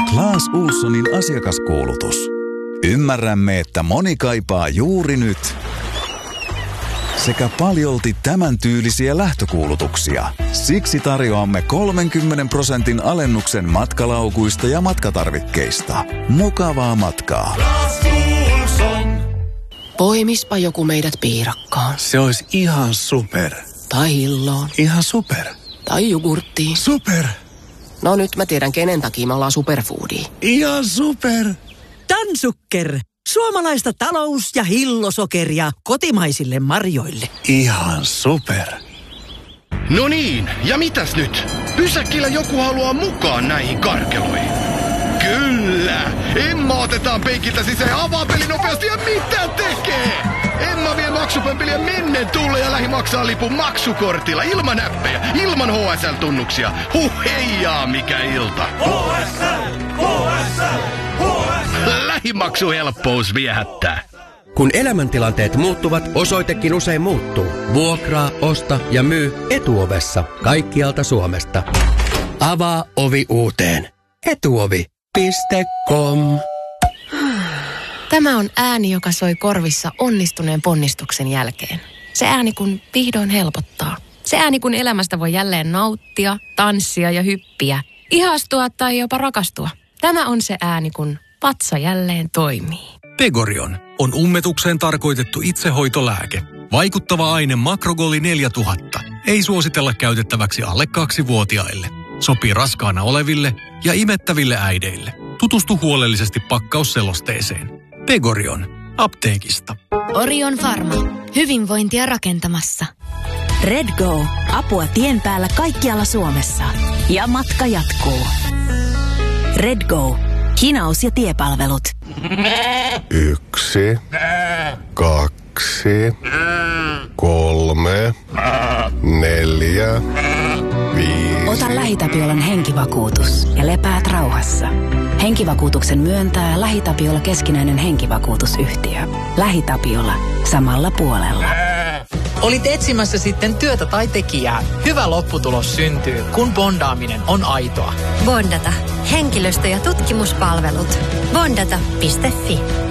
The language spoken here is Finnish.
Clas Ohlsonin asiakaskuulutus. Ymmärrämme, että moni kaipaa juuri nyt sekä paljolti tämän tyylisiä lähtökuulutuksia. Siksi tarjoamme 30% alennuksen matkalaukuista ja matkatarvikkeista. Mukavaa matkaa. Clas Ohlson. Poimispa joku meidät piirakkaan. Se olisi ihan super. Tai hilloon. Ihan super. Tai jogurttiin. Super. No nyt mä tiedän, kenen takia me ollaan superfoodia. Ihan super. Tansukker. Suomalaista talous- ja hillosokeria kotimaisille marjoille. Ihan super. No niin, ja mitäs nyt? Pysäkillä joku haluaa mukaan näihin karkeloihin. Kyllä! Emma otetaan penkiltä sisään, avaa peli nopeasti ja mitä tekee? Emma vie maksupömpeliä mennen tulle ja lähi maksaa lipun maksukortilla ilman näppejä, ilman HSL-tunnuksia. Heijaa mikä ilta! HSL! HSL! HSL! Lähimaksuhelppous viehättää. Kun elämäntilanteet muuttuvat, osoitekin usein muuttuu. Vuokraa, osta ja myy Etuovessa kaikkialta Suomesta. Avaa ovi uuteen. Etuovi.com. Tämä on ääni, joka soi korvissa onnistuneen ponnistuksen jälkeen. Se ääni, kun vihdoin helpottaa. Se ääni, kun elämästä voi jälleen nauttia, tanssia ja hyppiä, ihastua tai jopa rakastua. Tämä on se ääni, kun vatsa jälleen toimii. Pegorion on ummetukseen tarkoitettu itsehoitolääke. Vaikuttava aine Makrogoli 4000. Ei suositella käytettäväksi alle 2-vuotiaille. Sopii raskaana oleville ja imettäville äideille. Tutustu huolellisesti pakkausselosteeseen. Pegorion. Apteekista. Orion Pharma. Hyvinvointia rakentamassa. RedGo. Apua tien päällä kaikkialla Suomessa. Ja matka jatkuu. RedGo. Hinaus- ja tiepalvelut. 1, 2, 3, 4, 5. Ota LähiTapiolan henkivakuutus ja lepäät rauhassa. Henkivakuutuksen myöntää LähiTapiola keskinäinen henkivakuutusyhtiö. LähiTapiola. Samalla puolella. Olit etsimässä sitten työtä tai tekijää. Hyvä lopputulos syntyy, kun bondaaminen on aitoa. Bondata. Henkilöstö- ja tutkimuspalvelut. Bondata.fi